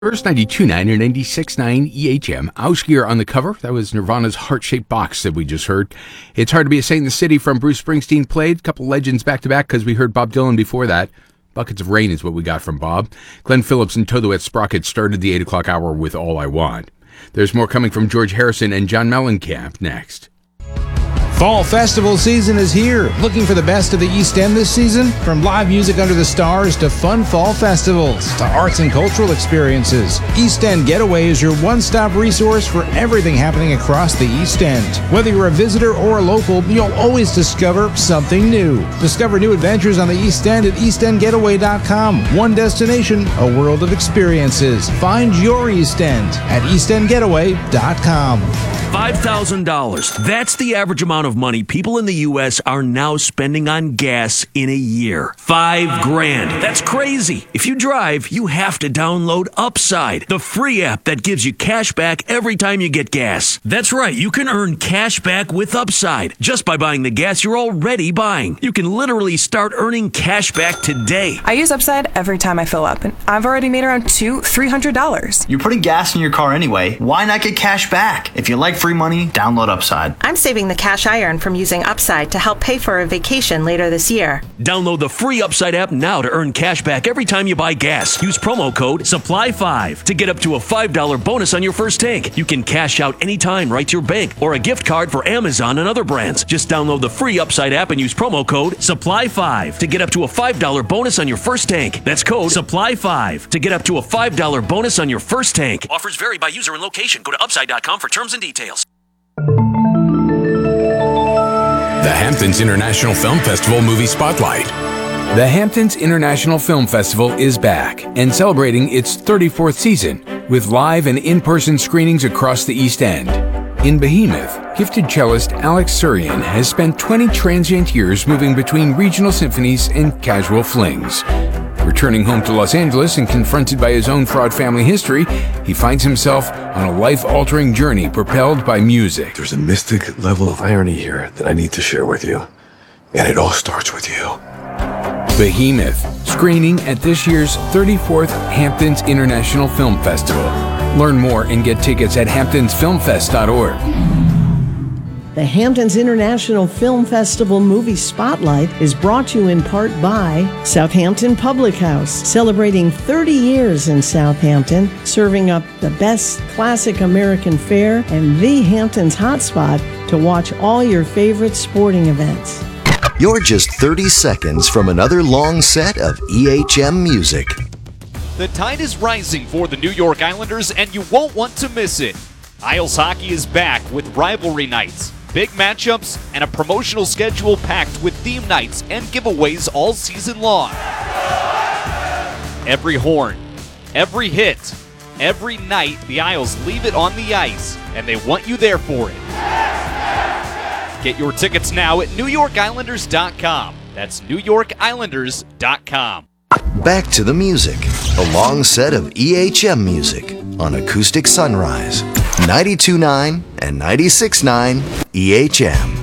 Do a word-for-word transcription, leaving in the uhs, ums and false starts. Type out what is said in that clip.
First ninety-two point nine or ninety-six point nine E H M. Ausgear on the cover. That was Nirvana's Heart-Shaped Box that we just heard. It's Hard to Be a Saint in the City from Bruce Springsteen played. A couple legends back-to-back because we heard Bob Dylan before that. Buckets of Rain is what we got from Bob. Glenn Phillips and Toto at Sprocket started the eight o'clock hour with All I Want. There's more coming from George Harrison and John Mellencamp next. Fall festival season is here. Looking for the best of the East End this season? From live music under the stars to fun fall festivals to arts and cultural experiences, East End Getaway is your one-stop resource for everything happening across the East End. Whether you're a visitor or a local, you'll always discover something new. Discover new adventures on the East End at east end getaway dot com. One destination, a world of experiences. Find your East End at east end getaway dot com. five thousand dollars. That's the average amount of money people in the U S are now spending on gas in a year. Five grand. That's crazy. If you drive, you have to download Upside, the free app that gives you cash back every time you get gas. That's right. You can earn cash back with Upside just by buying the gas you're already buying. You can literally start earning cash back today. I use Upside every time I fill up, and I've already made around two, three hundred dollars. You're putting gas in your car anyway. Why not get cash back? If you like free money, download Upside. I'm saving the cash I earn from using Upside to help pay for a vacation later this year. Download the free Upside app now to earn cash back every time you buy gas. Use promo code supply five to get up to a five dollars bonus on your first tank. You can cash out anytime right to your bank or a gift card for Amazon and other brands. Just download the free Upside app and use promo code supply five to get up to a five dollars bonus on your first tank. That's code supply five to get up to a five dollars bonus on your first tank. Offers vary by user and location. Go to upside dot com for terms and details. The Hamptons International Film Festival Movie Spotlight. The Hamptons International Film Festival is back and celebrating its thirty-fourth season with live and in-person screenings across the East End. In Behemoth, gifted cellist Alex Surian has spent twenty transient years moving between regional symphonies and casual flings. Returning home to Los Angeles and confronted by his own fraud family history, he finds himself on a life-altering journey propelled by music. There's a mystic level of irony here that I need to share with you. And it all starts with you. Behemoth, screening at this year's thirty-fourth Hamptons International Film Festival. Learn more and get tickets at hamptons film fest dot org. The Hamptons International Film Festival Movie Spotlight is brought to you in part by Southampton Public House, celebrating thirty years in Southampton, serving up the best classic American fare and the Hamptons hotspot to watch all your favorite sporting events. You're just thirty seconds from another long set of E H M music. The tide is rising for the New York Islanders, and you won't want to miss it. Isles Hockey is back with rivalry nights, big matchups, and a promotional schedule packed with theme nights and giveaways all season long. Every horn, every hit, every night, the Isles leave it on the ice, and they want you there for it. Get your tickets now at new york islanders dot com. That's new york islanders dot com. Back to the music. A long set of E H M music on Acoustic Sunrise. ninety-two point nine and ninety-six point nine E H M.